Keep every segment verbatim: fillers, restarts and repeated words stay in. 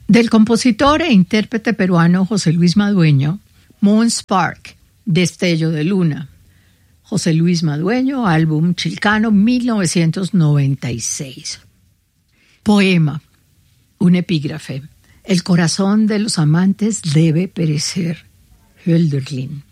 Del compositor e intérprete peruano José Luis Madueño, Moon Spark, Destello de Luna. José Luis Madueño, álbum Chilcano, mil novecientos noventa y seis. Poema, un epígrafe. El corazón de los amantes debe perecer. Hölderlin.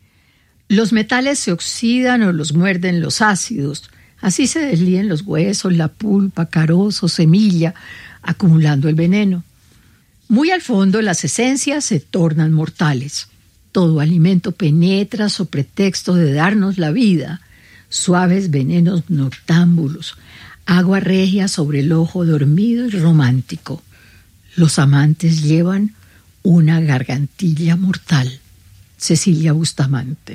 Los metales se oxidan o los muerden los ácidos. Así se deslíen los huesos, la pulpa, carozo, semilla, acumulando el veneno. Muy al fondo las esencias se tornan mortales. Todo alimento penetra sobre pretexto de darnos la vida. Suaves venenos noctámbulos. Agua regia sobre el ojo dormido y romántico. Los amantes llevan una gargantilla mortal. Cecilia Bustamante.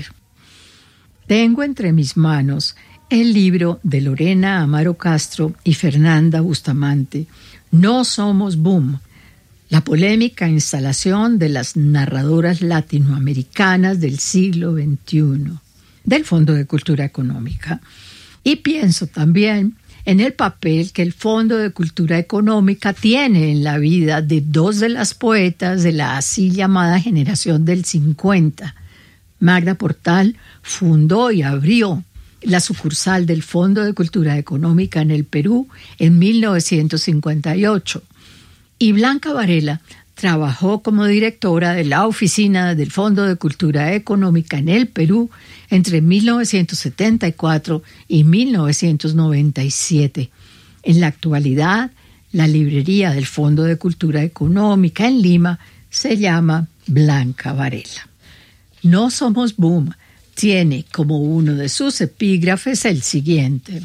Tengo entre mis manos el libro de Lorena Amaro Castro y Fernanda Bustamante, No somos boom, la polémica instalación de las narradoras latinoamericanas del siglo veintiuno, del Fondo de Cultura Económica. Y pienso también en el papel que el Fondo de Cultura Económica tiene en la vida de dos de las poetas de la así llamada generación del cincuenta. Magda Portal fundó y abrió la sucursal del Fondo de Cultura Económica en el Perú en mil novecientos cincuenta y ocho. Y Blanca Varela trabajó como directora de la oficina del Fondo de Cultura Económica en el Perú entre mil novecientos setenta y cuatro y mil novecientos noventa y siete. En la actualidad, la librería del Fondo de Cultura Económica en Lima se llama Blanca Varela. No somos boom tiene como uno de sus epígrafes el siguiente: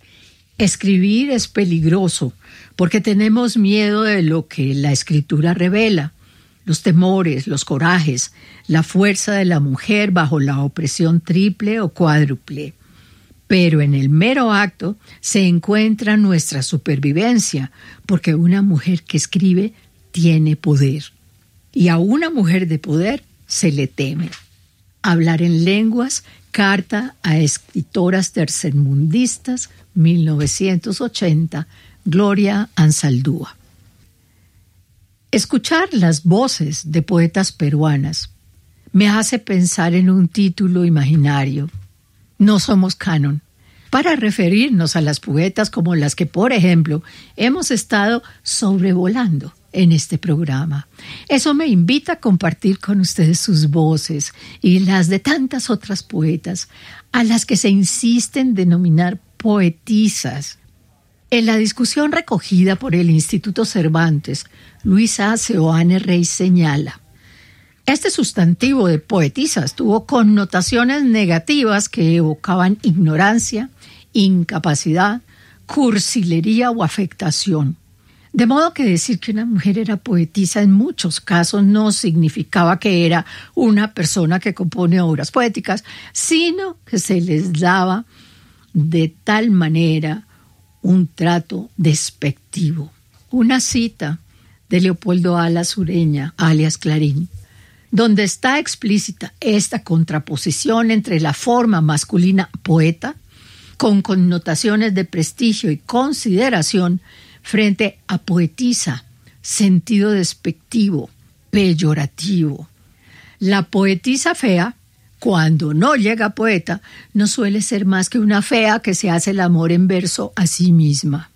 escribir es peligroso porque tenemos miedo de lo que la escritura revela, los temores, los corajes, la fuerza de la mujer bajo la opresión triple o cuádruple. Pero en el mero acto se encuentra nuestra supervivencia, porque una mujer que escribe tiene poder. Y a una mujer de poder se le teme. Hablar en lenguas, carta a escritoras tercermundistas, mil novecientos ochenta, Gloria Anzaldúa. Escuchar las voces de poetas peruanas me hace pensar en un título imaginario. No somos canon, para referirnos a las poetas como las que, por ejemplo, hemos estado sobrevolando en este programa. Eso me invita a compartir con ustedes sus voces y las de tantas otras poetas a las que se insiste en denominar poetisas. En la discusión recogida por el Instituto Cervantes, Luisa Seoane Rey señala: este sustantivo de poetisas tuvo connotaciones negativas que evocaban ignorancia, incapacidad, cursilería o afectación. De modo que decir que una mujer era poetisa en muchos casos no significaba que era una persona que compone obras poéticas, sino que se les daba de tal manera un trato despectivo. Una cita de Leopoldo Alas Ureña, alias Clarín, donde está explícita esta contraposición entre la forma masculina poeta, con connotaciones de prestigio y consideración, frente a poetisa, sentido despectivo, peyorativo. La poetisa fea, cuando no llega poeta, no suele ser más que una fea que se hace el amor en verso a sí misma.